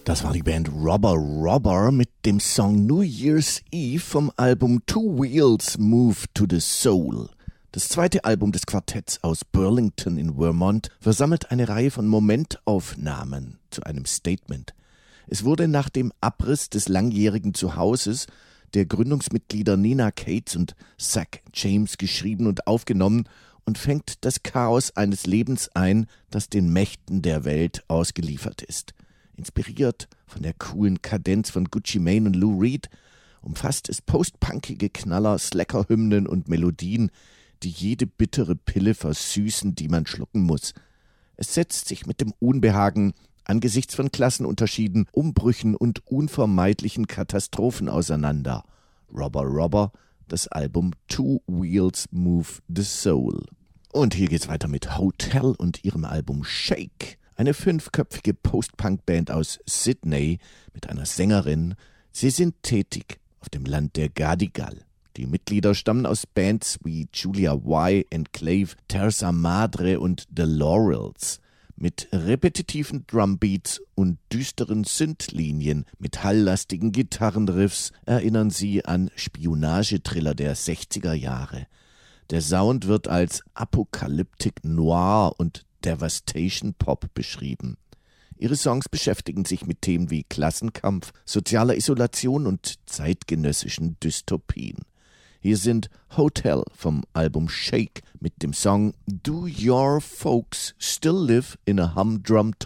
Das war die Band Robber Robber mit dem Song New Year's Eve vom Album Two Wheels Move to the Soul. Das zweite Album des Quartetts aus Burlington in Vermont versammelt eine Reihe von Momentaufnahmen zu einem Statement. Es wurde nach dem Abriss des langjährigen Zuhauses der Gründungsmitglieder Nina Cates und Zach James geschrieben und aufgenommen und fängt das Chaos eines Lebens ein, das den Mächten der Welt ausgeliefert ist. Inspiriert von der coolen Kadenz von Gucci Mane und Lou Reed, umfasst es postpunkige Knaller, Slacker-Hymnen und Melodien, die jede bittere Pille versüßen, die man schlucken muss. Es setzt sich mit dem Unbehagen angesichts von Klassenunterschieden, Umbrüchen und unvermeidlichen Katastrophen auseinander. Robber Robber, das Album Two Wheels Move the Soul. Und hier geht's weiter mit Hotel und ihrem Album Shake. Eine 5-köpfige Post-Punk-Band aus Sydney mit einer Sängerin. Sie sind tätig auf dem Land der Gadigal. Die Mitglieder stammen aus Bands wie Julia Y, Enclave, Terza Madre und The Laurels. Mit repetitiven Drumbeats und düsteren Synth-Linien mit halllastigen Gitarrenriffs erinnern sie an Spionagetriller der 60er Jahre. Der Sound wird als Apocalyptic Noir und Devastation Pop beschrieben. Ihre Songs beschäftigen sich mit Themen wie Klassenkampf, sozialer Isolation und zeitgenössischen Dystopien. Hier sind Hotel vom Album Shake mit dem Song Do Your Folks Still Live in a Humdrum